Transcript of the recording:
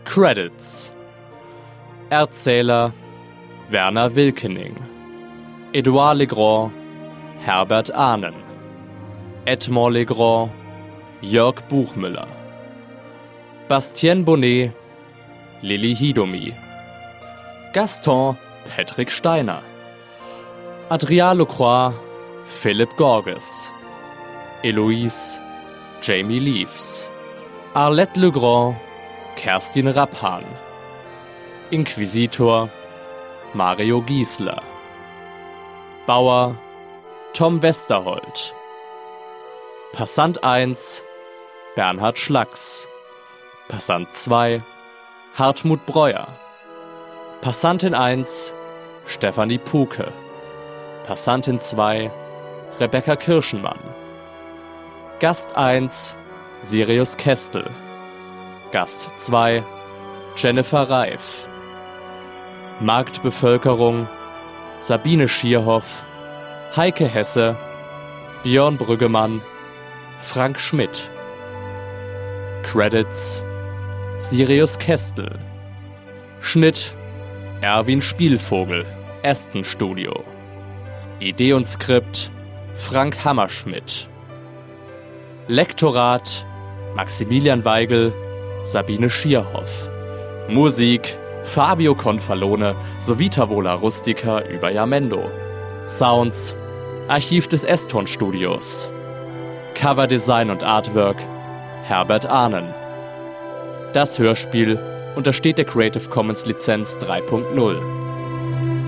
Credits: Erzähler Werner Wilkening, Edouard Legrand, Herbert Ahnen, Edmond Legrand, Jörg Buchmüller, Bastien Bonnet, Lilly Hidomi, Gaston Patrick Steiner, Adrien Lecroix, Philipp Gorges, Eloise Jamie Leaves, Arlette Legrand, Kerstin Rappan, Inquisitor Mario Giesler, Bauer Tom Westerholt, Passant 1 Bernhard Schlacks, Passant 2 Hartmut Breuer, Passantin 1 Stefanie Puke, Passantin 2 Rebecca Kirschenmann, Gast 1 Sirius Kestel, Gast 2 Jennifer Reif, Marktbevölkerung Sabine Schierhoff, Heike Hesse, Björn Brüggemann, Frank Schmidt. Credits: Sirius Kestel, Schnitt Erwin Spielvogel, Aston Studio, Idee und Skript Frank Hammerschmidt, Lektorat Maximilian Weigel, Sabine Schierhoff, Musik Fabio Confalone sowie Tavola Rustica über Jamendo, Sounds Archiv des S-Ton-Studios, Coverdesign und Artwork Herbert Ahnen. Das Hörspiel untersteht der Creative Commons Lizenz 3.0.